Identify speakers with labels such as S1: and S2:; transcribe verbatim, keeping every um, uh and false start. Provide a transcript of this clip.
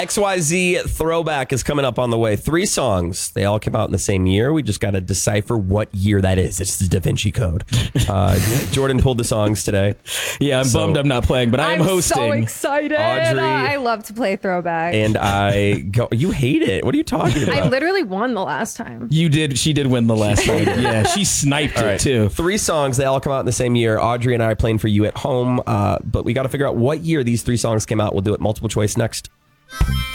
S1: X Y Z Throwback is coming up on the way. Three songs. They all came out in the same year. We just got to decipher what year that is. It's the Da Vinci Code. Uh, Jordan pulled the songs today.
S2: Yeah, I'm so, bummed I'm not playing, but I am
S3: I'm
S2: hosting.
S3: so excited.
S1: Audrey,
S3: I love to play Throwback.
S1: And I go, you hate it. What are you talking about?
S3: I literally won the last time.
S2: You did. She did win the last time. Yeah, she sniped
S1: all
S2: it
S1: right.
S2: too.
S1: Three songs. They all come out in the same year. Audrey and I are playing for you at home, uh, but we got to figure out what year these three songs came out. We'll do it multiple choice next.